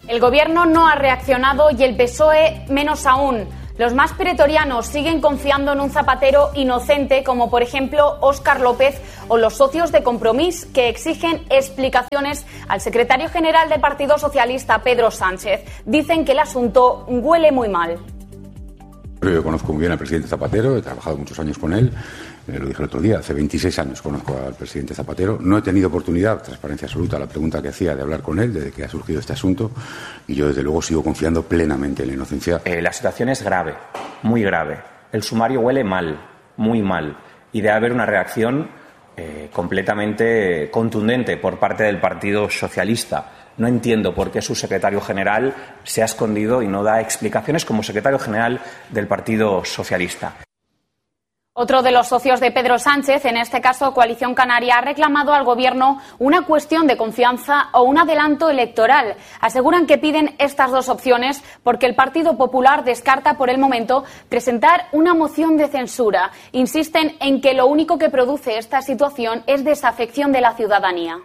El Gobierno no ha reaccionado y el PSOE menos aún. Los más pretorianos siguen confiando en un Zapatero inocente, como por ejemplo Óscar López o los socios de Compromís, que exigen explicaciones al secretario general del Partido Socialista, Pedro Sánchez. Dicen que el asunto huele muy mal. Yo conozco muy bien al presidente Zapatero, he trabajado muchos años con él, lo dije el otro día, hace 26 años conozco al presidente Zapatero. No he tenido oportunidad, transparencia absoluta, la pregunta que hacía, de hablar con él desde que ha surgido este asunto, y yo desde luego sigo confiando plenamente en la inocencia. La situación es grave, muy grave. El sumario huele mal, muy mal, y debe haber una reacción completamente contundente por parte del Partido Socialista. No entiendo por qué su secretario general se ha escondido y no da explicaciones como secretario general del Partido Socialista. Otro de los socios de Pedro Sánchez, en este caso Coalición Canaria, ha reclamado al Gobierno una cuestión de confianza o un adelanto electoral. Aseguran que piden estas dos opciones porque el Partido Popular descarta por el momento presentar una moción de censura. Insisten en que lo único que produce esta situación es desafección de la ciudadanía.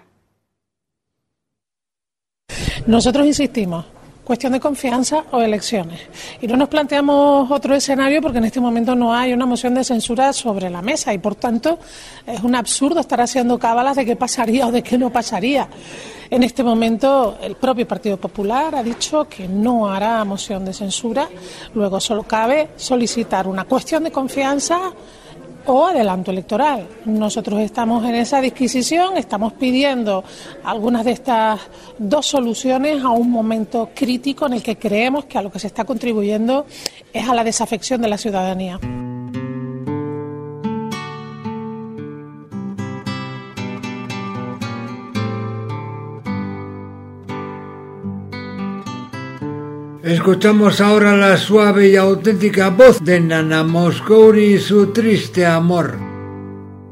Nosotros insistimos, cuestión de confianza o elecciones. Y no nos planteamos otro escenario porque en este momento no hay una moción de censura sobre la mesa y por tanto es un absurdo estar haciendo cábalas de qué pasaría o de qué no pasaría. En este momento el propio Partido Popular ha dicho que no hará moción de censura, luego solo cabe solicitar una cuestión de confianza o adelanto electoral. Nosotros estamos en esa disquisición, estamos pidiendo algunas de estas dos soluciones a un momento crítico en el que creemos que a lo que se está contribuyendo es a la desafección de la ciudadanía. Escuchamos ahora la suave y auténtica voz de Nana Moscouri y su triste amor.